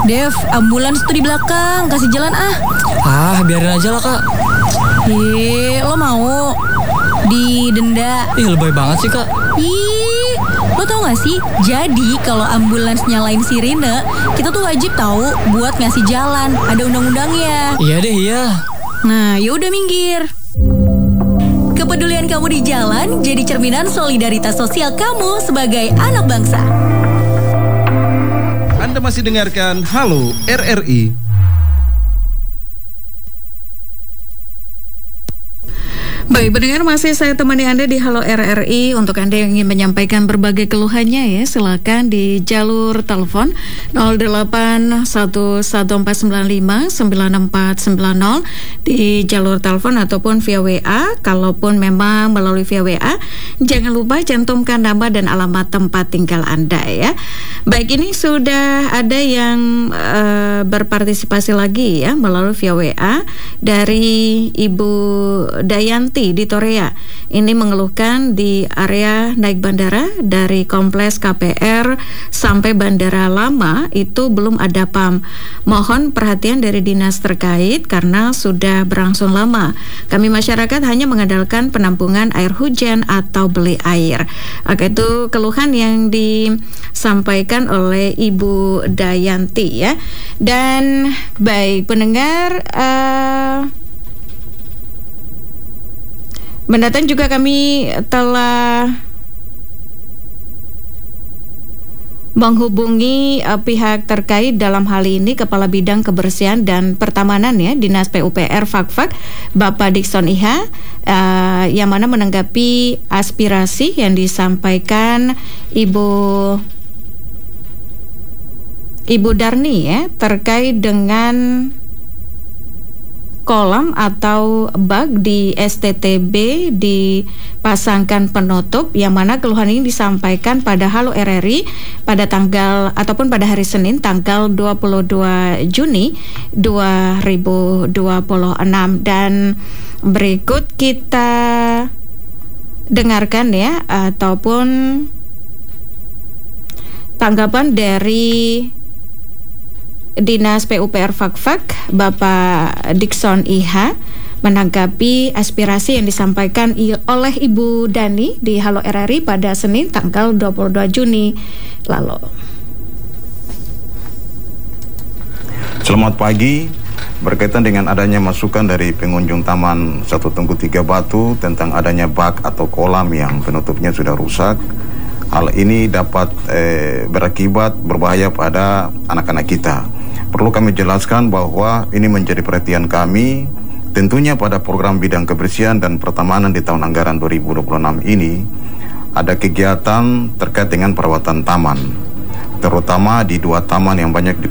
Dev, ambulans tuh di belakang, kasih jalan ah. Biarin aja lah, Kak. Lo mau didenda? Lebay banget sih, Kak. Lo tau gak sih? Jadi kalau ambulans nyalain sirine, kita tuh wajib tahu buat ngasih jalan. Ada undang-undangnya. Iya deh, iya. Nah, yaudah minggir. Kepedulian kamu di jalan jadi cerminan solidaritas sosial kamu sebagai anak bangsa. Anda masih dengarkan Halo RRI. Baik, pendengar, masih saya temani Anda di Halo RRI. Untuk Anda yang ingin menyampaikan berbagai keluhannya ya, silakan di jalur telepon 0811459490 di jalur telepon ataupun via WA. Kalaupun memang melalui via WA, jangan lupa cantumkan nama dan alamat tempat tinggal Anda ya. Baik, ini sudah ada yang berpartisipasi lagi ya melalui via WA dari Ibu Dayanti di Torea. Ini mengeluhkan di area naik bandara dari kompleks KPR sampai Bandara Lama itu belum ada PAM. Mohon perhatian dari dinas terkait karena sudah berlangsung lama. Kami masyarakat hanya mengandalkan penampungan air hujan atau beli air. Oke, itu keluhan yang disampaikan oleh Ibu Dayanti ya. Dan baik pendengar, mendatang juga kami telah menghubungi pihak terkait dalam hal ini Kepala Bidang Kebersihan dan Pertamanan ya Dinas PUPR Fakfak Bapak Dikson Iha yang mana menanggapi aspirasi yang disampaikan Ibu Darni ya terkait dengan kolam atau bak di STTB dipasangkan penutup, yang mana keluhan ini disampaikan pada Halo RRI pada tanggal ataupun pada hari Senin tanggal 22 Juni 2026. Dan berikut kita dengarkan ya ataupun tanggapan dari Dinas PUPR Fakfak Bapak Dikson Iha menanggapi aspirasi yang disampaikan oleh Ibu Dani di Halo RRI pada Senin tanggal 22 Juni lalu. Selamat pagi. Berkaitan dengan adanya masukan dari pengunjung Taman Satu Tengku Tiga Batu tentang adanya bak atau kolam yang penutupnya sudah rusak, hal ini dapat berakibat berbahaya pada anak-anak kita. Perlu kami jelaskan bahwa ini menjadi perhatian kami. Tentunya pada program bidang kebersihan dan pertamanan di tahun anggaran 2026 ini ada kegiatan terkait dengan perawatan taman, terutama di dua taman yang banyak